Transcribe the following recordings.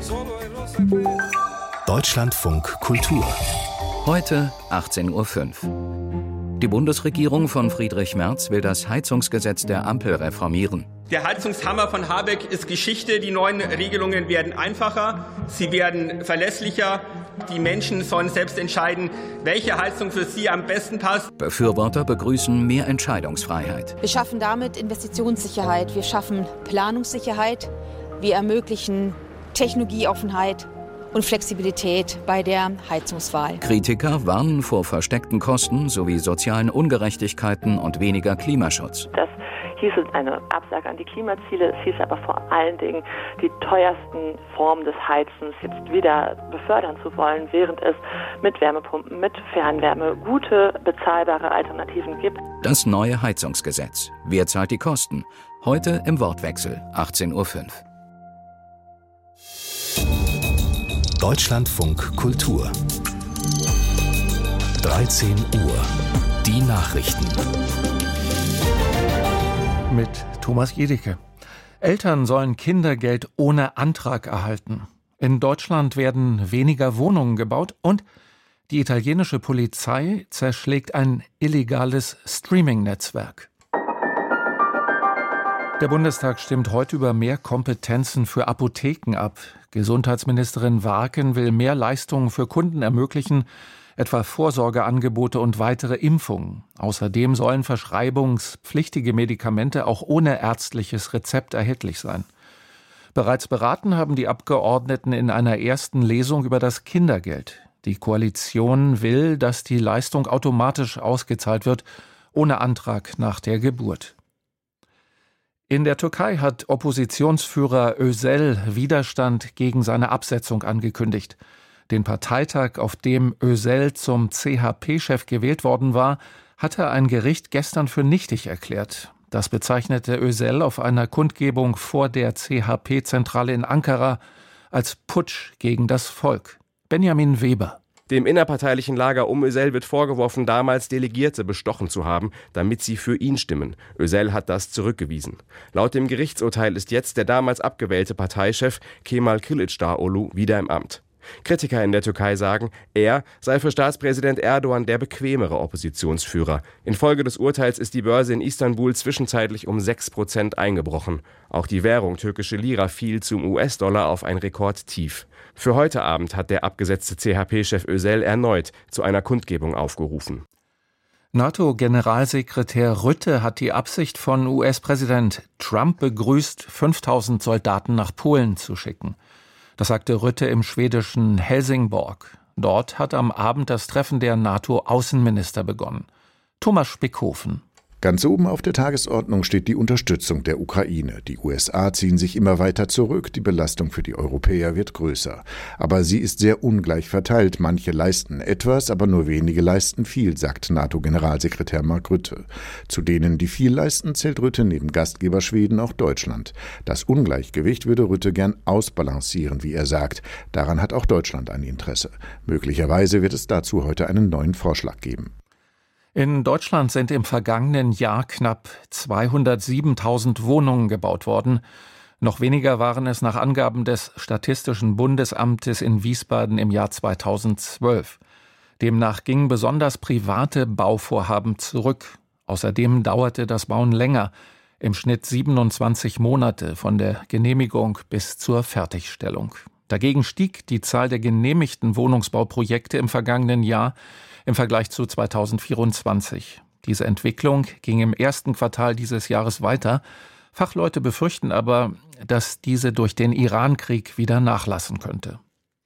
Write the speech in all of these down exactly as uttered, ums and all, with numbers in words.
Deutschlandfunk Kultur. Heute achtzehn Uhr fünf. Die Bundesregierung von Friedrich Merz will das Heizungsgesetz der Ampel reformieren. Der Heizungshammer von Habeck ist Geschichte. Die neuen Regelungen werden einfacher, sie werden verlässlicher. Die Menschen sollen selbst entscheiden, welche Heizung für sie am besten passt. Befürworter begrüßen mehr Entscheidungsfreiheit. Wir schaffen damit Investitionssicherheit, wir schaffen Planungssicherheit, wir ermöglichen Technologieoffenheit und Flexibilität bei der Heizungswahl. Kritiker warnen vor versteckten Kosten sowie sozialen Ungerechtigkeiten und weniger Klimaschutz. Das hieß es eine Absage an die Klimaziele, es hieß aber vor allen Dingen, die teuersten Formen des Heizens jetzt wieder befördern zu wollen, während es mit Wärmepumpen, mit Fernwärme gute, bezahlbare Alternativen gibt. Das neue Heizungsgesetz. Wer zahlt die Kosten? Heute im Wortwechsel, achtzehn Uhr fünf. Deutschlandfunk Kultur. dreizehn Uhr. Die Nachrichten. Mit Thomas Jedicke. Eltern sollen Kindergeld ohne Antrag erhalten. In Deutschland werden weniger Wohnungen gebaut und die italienische Polizei zerschlägt ein illegales Streaming-Netzwerk. Der Bundestag stimmt heute über mehr Kompetenzen für Apotheken ab. Gesundheitsministerin Warken will mehr Leistungen für Kunden ermöglichen, etwa Vorsorgeangebote und weitere Impfungen. Außerdem sollen verschreibungspflichtige Medikamente auch ohne ärztliches Rezept erhältlich sein. Bereits beraten haben die Abgeordneten in einer ersten Lesung über das Kindergeld. Die Koalition will, dass die Leistung automatisch ausgezahlt wird, ohne Antrag nach der Geburt. In der Türkei hat Oppositionsführer Özel Widerstand gegen seine Absetzung angekündigt. Den Parteitag, auf dem Özel zum C H P-Chef gewählt worden war, hatte ein Gericht gestern für nichtig erklärt. Das bezeichnete Özel auf einer Kundgebung vor der C H P-Zentrale in Ankara als Putsch gegen das Volk. Benjamin Weber. Dem innerparteilichen Lager um Özel wird vorgeworfen, damals Delegierte bestochen zu haben, damit sie für ihn stimmen. Özel hat das zurückgewiesen. Laut dem Gerichtsurteil ist jetzt der damals abgewählte Parteichef Kemal Kılıçdaroğlu wieder im Amt. Kritiker in der Türkei sagen, er sei für Staatspräsident Erdogan der bequemere Oppositionsführer. Infolge des Urteils ist die Börse in Istanbul zwischenzeitlich um sechs Prozent eingebrochen. Auch die Währung türkische Lira fiel zum U S-Dollar auf ein Rekordtief. Für heute Abend hat der abgesetzte C H P-Chef Özel erneut zu einer Kundgebung aufgerufen. NATO-Generalsekretär Rutte hat die Absicht von U S-Präsident Trump begrüßt, fünftausend Soldaten nach Polen zu schicken. Das sagte Rutte im schwedischen Helsingborg. Dort hat am Abend das Treffen der NATO-Außenminister begonnen. Thomas Spickhofen. Ganz oben auf der Tagesordnung steht die Unterstützung der Ukraine. Die U S A ziehen sich immer weiter zurück, die Belastung für die Europäer wird größer. Aber sie ist sehr ungleich verteilt. Manche leisten etwas, aber nur wenige leisten viel, sagt NATO-Generalsekretär Mark Rutte. Zu denen, die viel leisten, zählt Rutte neben Gastgeber Schweden auch Deutschland. Das Ungleichgewicht würde Rutte gern ausbalancieren, wie er sagt. Daran hat auch Deutschland ein Interesse. Möglicherweise wird es dazu heute einen neuen Vorschlag geben. In Deutschland sind im vergangenen Jahr knapp zweihundertsiebentausend Wohnungen gebaut worden. Noch weniger waren es nach Angaben des Statistischen Bundesamtes in Wiesbaden im Jahr zweitausendzwölf. Demnach gingen besonders private Bauvorhaben zurück. Außerdem dauerte das Bauen länger, im Schnitt siebenundzwanzig Monate von der Genehmigung bis zur Fertigstellung. Dagegen stieg die Zahl der genehmigten Wohnungsbauprojekte im vergangenen Jahr im Vergleich zu zweitausendvierundzwanzig. Diese Entwicklung ging im ersten Quartal dieses Jahres weiter. Fachleute befürchten aber, dass diese durch den Iran-Krieg wieder nachlassen könnte.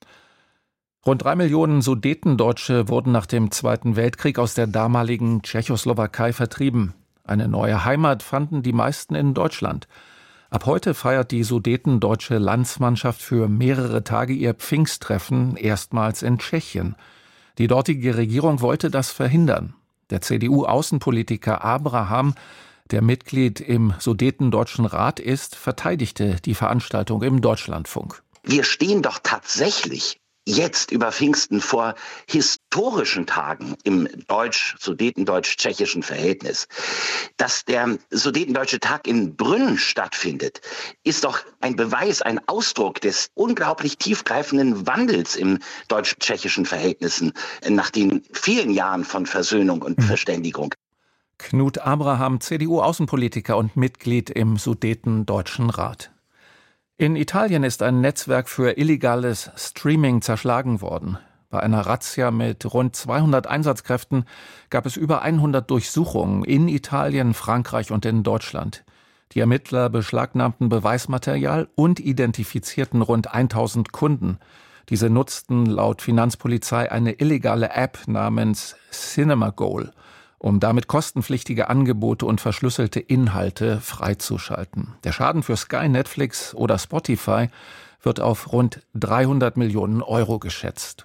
Rund drei Millionen Sudetendeutsche wurden nach dem Zweiten Weltkrieg aus der damaligen Tschechoslowakei vertrieben. Eine neue Heimat fanden die meisten in Deutschland. Ab heute feiert die sudetendeutsche Landsmannschaft für mehrere Tage ihr Pfingsttreffen, erstmals in Tschechien. Die dortige Regierung wollte das verhindern. Der C D U-Außenpolitiker Abraham, der Mitglied im Sudetendeutschen Rat ist, verteidigte die Veranstaltung im Deutschlandfunk. Wir stehen doch tatsächlich jetzt über Pfingsten vor historischen Tagen im deutsch-sudetendeutsch-tschechischen Verhältnis. Dass der Sudetendeutsche Tag in Brünn stattfindet, ist doch ein Beweis, ein Ausdruck des unglaublich tiefgreifenden Wandels im deutsch-tschechischen Verhältnissen nach den vielen Jahren von Versöhnung und Verständigung. Knut Abraham, C D U-Außenpolitiker und Mitglied im Sudetendeutschen Rat. In Italien ist ein Netzwerk für illegales Streaming zerschlagen worden. Bei einer Razzia mit rund zweihundert Einsatzkräften gab es über hundert Durchsuchungen in Italien, Frankreich und in Deutschland. Die Ermittler beschlagnahmten Beweismaterial und identifizierten rund tausend Kunden. Diese nutzten laut Finanzpolizei eine illegale App namens CinemaGoal, um damit kostenpflichtige Angebote und verschlüsselte Inhalte freizuschalten. Der Schaden für Sky, Netflix oder Spotify wird auf rund dreihundert Millionen Euro geschätzt.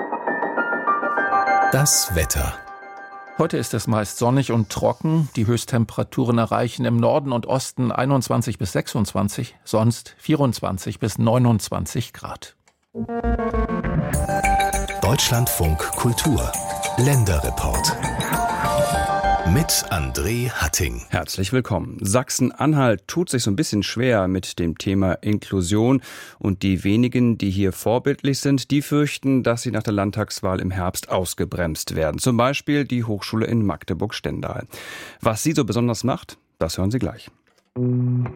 Das Wetter. Heute ist es meist sonnig und trocken. Die Höchsttemperaturen erreichen im Norden und Osten einundzwanzig bis sechsundzwanzig, sonst vierundzwanzig bis neunundzwanzig Grad. Deutschlandfunk Kultur. Länderreport. Mit André Hatting. Herzlich willkommen. Sachsen-Anhalt tut sich so ein bisschen schwer mit dem Thema Inklusion und die wenigen, die hier vorbildlich sind, die fürchten, dass sie nach der Landtagswahl im Herbst ausgebremst werden. Zum Beispiel die Hochschule in Magdeburg-Stendal. Was sie so besonders macht, das hören Sie gleich.